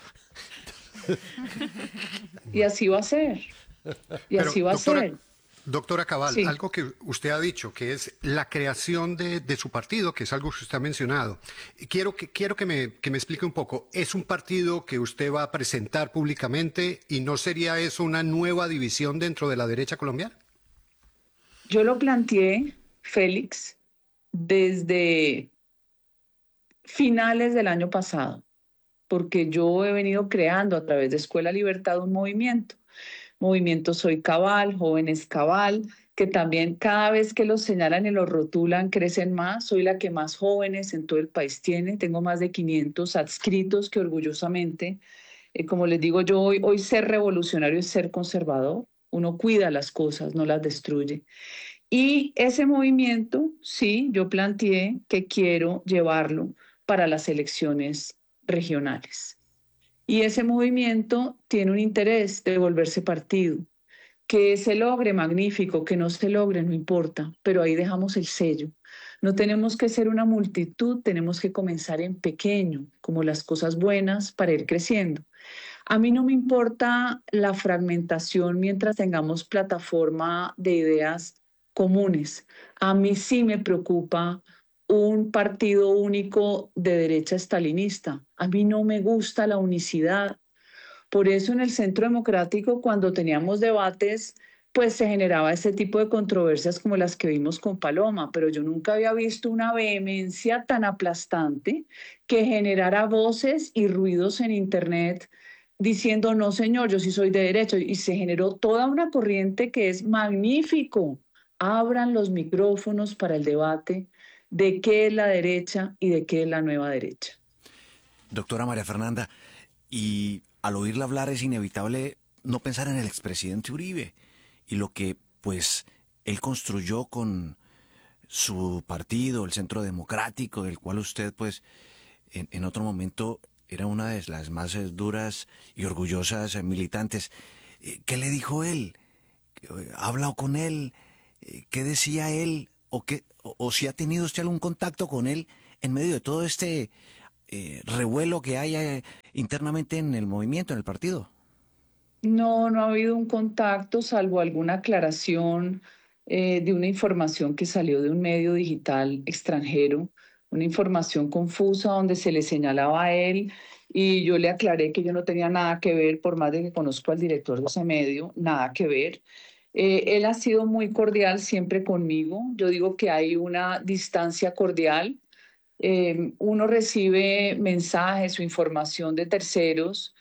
Y así va a ser. Y Pero, así va doctora, a ser. Doctora Cabal, Sí. algo que usted ha dicho, que es la creación de, de su partido, que es algo que usted ha mencionado. Y Quiero que, quiero que me, que me explique un poco. ¿Es un partido que usted va a presentar públicamente y no sería eso una nueva división dentro de la derecha colombiana? Yo lo planteé, Félix, desde finales del año pasado, porque yo he venido creando a través de Escuela Libertad un movimiento. Movimiento Soy Cabal, Jóvenes Cabal, que también cada vez que los señalan y los rotulan crecen más. Soy la que más jóvenes en todo el país tiene. Tengo más de quinientos adscritos que orgullosamente, eh, como les digo yo, hoy, hoy ser revolucionario es ser conservador. Uno cuida las cosas, no las destruye. Y ese movimiento, sí, yo planteé que quiero llevarlo para las elecciones regionales. Y ese movimiento tiene un interés de volverse partido. Que se logre, magnífico, que no se logre, no importa, pero ahí dejamos el sello. No tenemos que ser una multitud, tenemos que comenzar en pequeño, como las cosas buenas, para ir creciendo. A mí no me importa la fragmentación mientras tengamos plataforma de ideas comunes. A mí sí me preocupa un partido único de derecha estalinista. A mí no me gusta la unicidad. Por eso en el Centro Democrático, cuando teníamos debates, pues se generaba este tipo de controversias como las que vimos con Paloma, pero yo nunca había visto una vehemencia tan aplastante que generara voces y ruidos en Internet diciendo, no señor, yo sí soy de derecha, y se generó toda una corriente que es magnífico. Abran los micrófonos para el debate de qué es la derecha y de qué es la nueva derecha. Doctora María Fernanda, y al oírla hablar es inevitable no pensar en el expresidente Uribe y lo que pues él construyó con su partido, el Centro Democrático, del cual usted pues en, en otro momento era una de las más eh, duras y orgullosas eh, militantes. Eh, ¿Qué le dijo él? ¿Ha hablado con él? Eh, ¿Qué decía él? ¿O, qué, o, o si ha tenido usted algún contacto con él en medio de todo este eh, revuelo que hay eh, internamente en el movimiento, en el partido? No, no ha habido un contacto, salvo alguna aclaración eh, de una información que salió de un medio digital extranjero, una información confusa donde se le señalaba a él y yo le aclaré que yo no tenía nada que ver, por más de que conozco al director de ese medio, nada que ver. Eh, él ha sido muy cordial siempre conmigo. Yo digo que hay una distancia cordial. Eh, uno recibe mensajes o información de terceros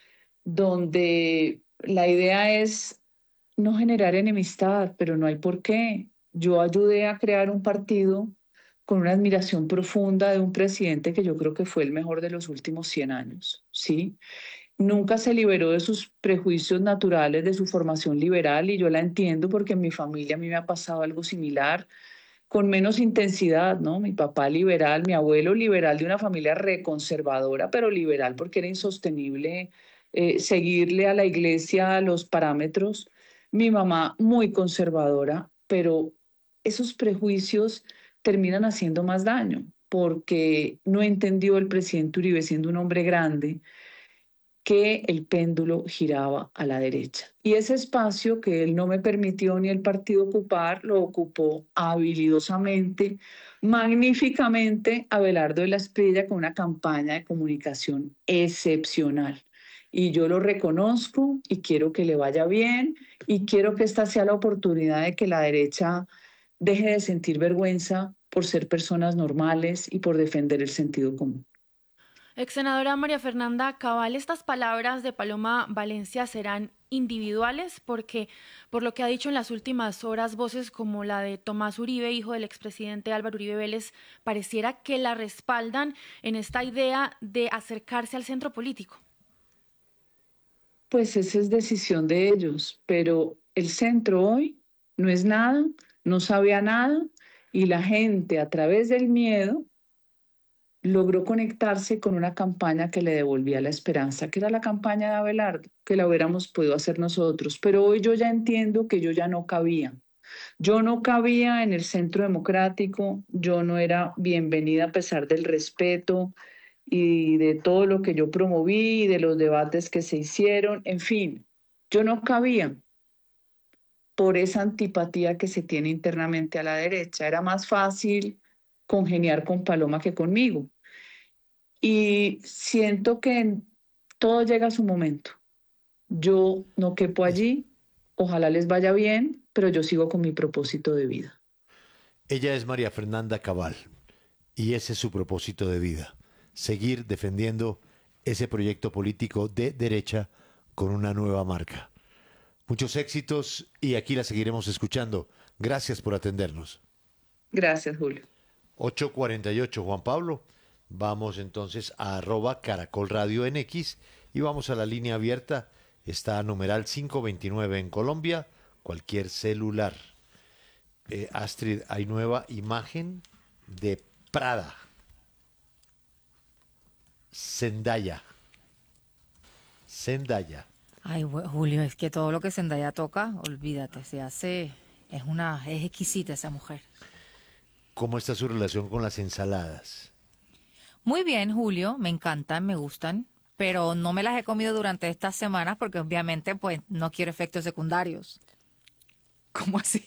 donde la idea es no generar enemistad, pero no hay por qué. Yo ayudé a crear un partido con una admiración profunda de un presidente que yo creo que fue el mejor de los últimos cien años, ¿sí? Nunca se liberó de sus prejuicios naturales, de su formación liberal, y yo la entiendo porque en mi familia a mí me ha pasado algo similar, con menos intensidad, ¿no? Mi papá liberal, mi abuelo liberal de una familia reconservadora, pero liberal porque era insostenible eh, seguirle a la iglesia los parámetros. Mi mamá muy conservadora, pero esos prejuicios terminan haciendo más daño porque no entendió el presidente Uribe, siendo un hombre grande, que el péndulo giraba a la derecha. Y ese espacio que él no me permitió ni el partido ocupar, lo ocupó habilidosamente, magníficamente, Abelardo de la Espriella con una campaña de comunicación excepcional. Y yo lo reconozco y quiero que le vaya bien y quiero que esta sea la oportunidad de que la derecha deje de sentir vergüenza por ser personas normales y por defender el sentido común. Ex senadora María Fernanda Cabal, estas palabras de Paloma Valencia serán individuales, porque por lo que ha dicho en las últimas horas, voces como la de Tomás Uribe, hijo del expresidente Álvaro Uribe Vélez, pareciera que la respaldan en esta idea de acercarse al centro político. Pues esa es decisión de ellos, pero el centro hoy no es nada, no sabía nada, y la gente a través del miedo logró conectarse con una campaña que le devolvía la esperanza, que era la campaña de Abelardo, que la hubiéramos podido hacer nosotros. Pero hoy yo ya entiendo que yo ya no cabía. Yo no cabía en el centro democrático, yo no era bienvenida a pesar del respeto y de todo lo que yo promoví, de los debates que se hicieron, en fin, yo no cabía por esa antipatía que se tiene internamente a la derecha. Era más fácil congeniar con Paloma que conmigo. Y siento que todo llega a su momento. Yo no quepo allí, ojalá les vaya bien, pero yo sigo con mi propósito de vida. Ella es María Fernanda Cabal y ese es su propósito de vida, seguir defendiendo ese proyecto político de derecha con una nueva marca. Muchos éxitos y aquí la seguiremos escuchando. Gracias por atendernos. Gracias, Julio. ocho cuarenta y ocho, Juan Pablo. Vamos entonces a arroba Caracol Radio en X y vamos a la línea abierta. Está numeral cinco veintinueve en Colombia, cualquier celular. Eh, Astrid, hay nueva imagen de Prada. Zendaya. Zendaya. Ay, Julio, es que todo lo que Zendaya toca, olvídate, se hace, es una, es exquisita esa mujer. ¿Cómo está su relación con las ensaladas? Muy bien, Julio, me encantan, me gustan, pero no me las he comido durante estas semanas porque obviamente pues no quiero efectos secundarios. ¿Cómo así?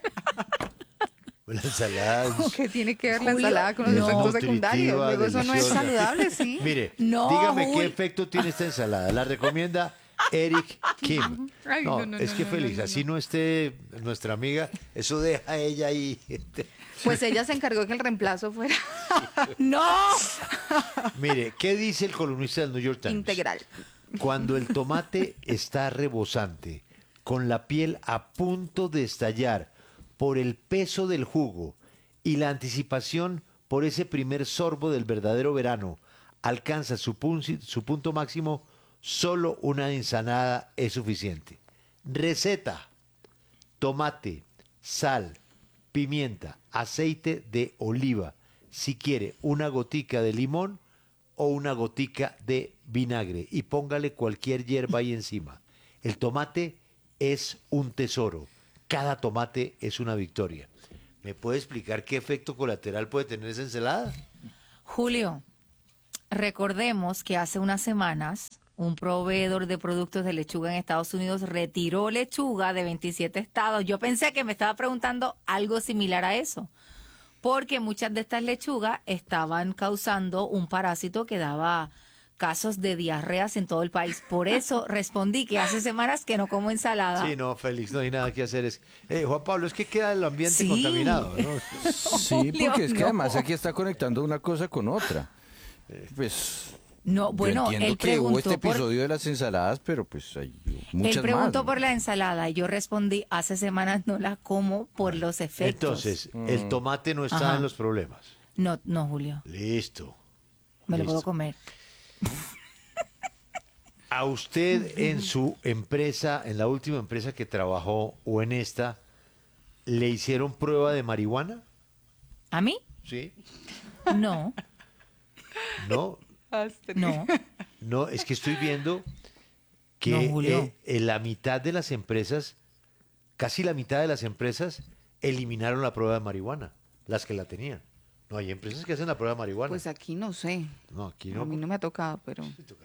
La ensalada. ¿Cómo que tiene que ver la ensalada con los no, efectos secundarios? Luego eso no es saludable, ¿sí? Mire, no, dígame Julio. qué efecto tiene esta ensalada. La recomienda Eric Kim. Ay, no, no, no, es no, que no, feliz, no, no. así no esté nuestra amiga, eso deja a ella ahí. Pues ella se encargó de que el reemplazo fuera ¡No! Mire, ¿qué dice el columnista del New York Times? integral. Cuando el tomate está rebosante, con la piel a punto de estallar por el peso del jugo y la anticipación por ese primer sorbo del verdadero verano, alcanza su, pun- su punto máximo, solo una ensalada es suficiente. Receta: tomate, sal, pimienta, aceite de oliva, si quiere una gotica de limón o una gotica de vinagre y póngale cualquier hierba ahí encima. El tomate es un tesoro, cada tomate es una victoria. ¿Me puede explicar qué efecto colateral puede tener esa ensalada? Julio, recordemos que hace unas semanas un proveedor de productos de lechuga en Estados Unidos retiró lechuga de veintisiete estados. Yo pensé que me estaba preguntando algo similar a eso, porque muchas de estas lechugas estaban causando un parásito que daba casos de diarreas en todo el país. Por eso respondí que hace semanas que no como ensalada. Sí, no, Félix, no hay nada que hacer. Es, eh, Juan Pablo, es que queda el ambiente Sí. contaminado, ¿no? Sí, porque es que no. además aquí está conectando una cosa con otra. Pues No, bueno, yo entiendo él que hubo preguntó este por- episodio de las ensaladas, pero pues hay muchas Él preguntó más. por la ensalada y yo respondí, hace semanas no la como por los efectos. Entonces, el tomate no está Ajá. en los problemas. No, no, Julio, Listo. me lo Listo. puedo comer. ¿A usted en su empresa, en la última empresa que trabajó o en esta, le hicieron prueba de marihuana? ¿A mí? Sí. No, No, no. no, es que estoy viendo que No, Julio. eh, en la mitad de las empresas, casi la mitad de las empresas, eliminaron la prueba de marihuana, las que la tenían. No, hay empresas que hacen la prueba de marihuana. Pues aquí no sé. No, aquí no. A mí no me ha tocado, pero...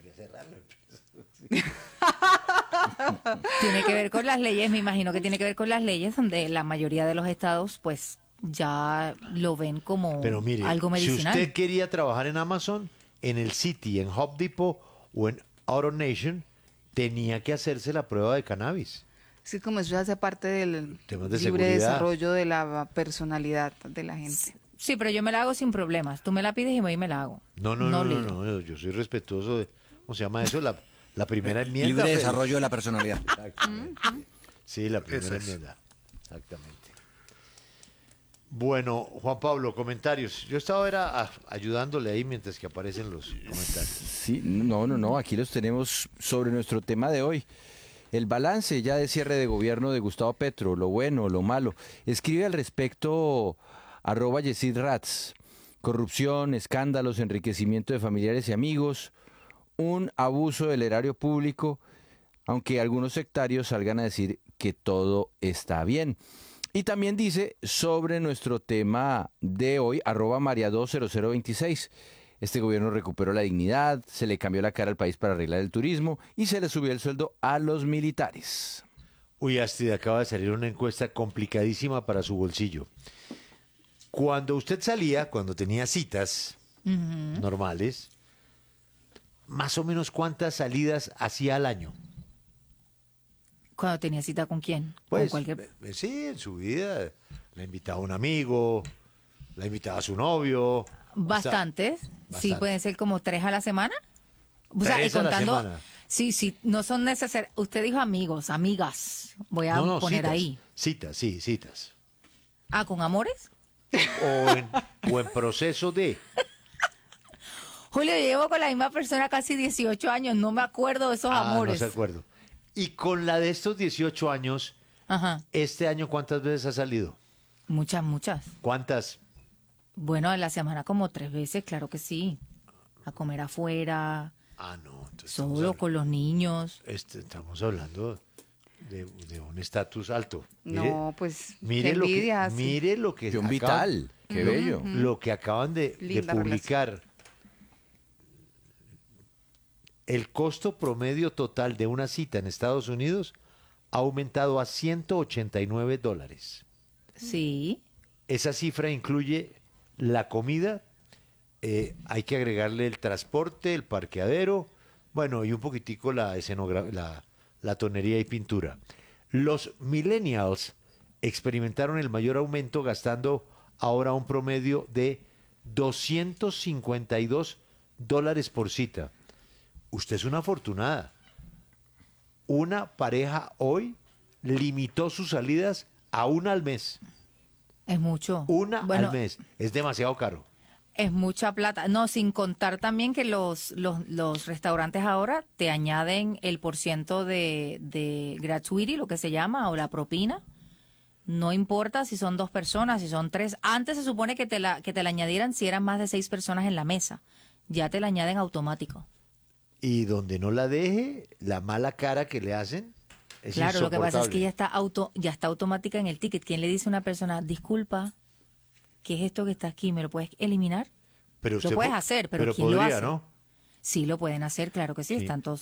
Tiene que ver con las leyes, me imagino que tiene que ver con las leyes donde la mayoría de los estados pues ya lo ven como Pero mire, algo si medicinal. usted quería trabajar en Amazon, en el City, en Home Depot o en AutoNation, tenía que hacerse la prueba de cannabis. Sí, como eso hace parte del Temas de libre seguridad. desarrollo de la personalidad de la gente. Sí, pero yo me la hago sin problemas. Tú me la pides y voy y me la hago. No, no, no, no, ligo. no, yo- yo soy respetuoso de, ¿cómo se llama eso? La, La primera enmienda. Libre Fede. desarrollo de la personalidad. Sí, la primera Eso es. enmienda. Exactamente. Bueno, Juan Pablo, comentarios. Yo estaba era, ah, ayudándole ahí mientras que aparecen los comentarios. Sí, no, no, no, aquí los tenemos sobre nuestro tema de hoy. El balance ya de cierre de gobierno de Gustavo Petro, lo bueno, lo malo. Escribe al respecto arroba Yesid Ratz. Corrupción, escándalos, enriquecimiento de familiares y amigos, un abuso del erario público, aunque algunos sectarios salgan a decir que todo está bien. Y también dice sobre nuestro tema de hoy, arroba María dos cero cero veintiséis. Este gobierno recuperó la dignidad, se le cambió la cara al país para arreglar el turismo y se le subió el sueldo a los militares. Uy, Astrid, acaba de salir una encuesta complicadísima para su bolsillo. Cuando usted salía, cuando tenía citas Ujú. normales, más o menos ¿cuántas salidas hacía al año? Cuando tenía cita con quién. Pues, con cualquier... eh, sí, en su vida. La invitaba a un amigo, la invitaba a su novio. Bastantes. O sea, Sí, bastante. pueden ser como tres a la semana. O sea, y Tres a la contando. semana. Sí, sí, no son necesarios. Usted dijo amigos, amigas. Voy a No, no, poner citas, ahí. Citas, sí, citas. Ah, ¿con amores? O en, o en proceso de... Julio, yo llevo con la misma persona casi dieciocho años. No me acuerdo de esos Ah, amores. no se acuerdo. Y con la de estos dieciocho años, Ajá. ¿este año cuántas veces ha salido? Muchas, muchas. ¿Cuántas? Bueno, a la semana como tres veces, claro que sí. A comer afuera. Ah, no. Entonces Solo con los niños. Este, estamos hablando de, de un estatus alto. No, pues, mire qué lo que, envidia, sí. mire lo que John acaban- Vital, qué lo- bello. Lo que acaban de, de Linda publicar. El costo promedio total de una cita en Estados Unidos ha aumentado a ciento ochenta y nueve dólares. Sí. Esa cifra incluye la comida, eh, hay que agregarle el transporte, el parqueadero, bueno, y un poquitico la escenogra- la, la tonería y pintura. Los millennials experimentaron el mayor aumento gastando ahora un promedio de doscientos cincuenta y dos dólares por cita. Usted es una afortunada. Una pareja hoy limitó sus salidas a una al mes. Es mucho. Una Bueno, al mes. Es demasiado caro. Es mucha plata. No, sin contar también que los, los, los restaurantes ahora te añaden el porciento de, de gratuity, lo que se llama, o la propina. No importa si son dos personas, si son tres. Antes se supone que te la, que te la añadieran si eran más de seis personas en la mesa. Ya te la añaden automático. Y donde no la deje, la mala cara que le hacen es Claro, lo que pasa es insoportable. que ya está auto, ya está automática en el ticket. ¿Quién le dice a una persona, disculpa, qué es esto que está aquí? ¿Me lo puedes eliminar? Pero Lo usted puedes po- hacer, pero, pero ¿quién lo podría, hace? ¿no? Sí, lo pueden hacer, claro que sí, Sí. están todos